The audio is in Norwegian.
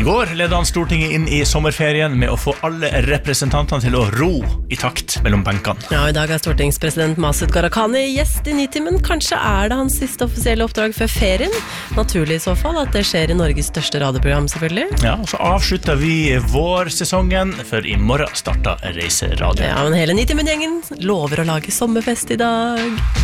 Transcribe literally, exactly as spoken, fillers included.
går ledet han Stortinget inn i sommerferien med å få alle representantene til å ro i takt mellom benkene. Ja, i dag er stortingspresident Masud Gharahkhani gjest i Nitimen. Kanskje er det hans siste offisielle oppdrag før ferien. Naturlig i så fall at det skjer i Norges største radioprogram, selvfølgelig. Ja, og så avslutter vi vårsesongen, for i morgen starter Reiseradio. Ja, men hele Nitimen-gjengen lover å lage sommerfest i dag.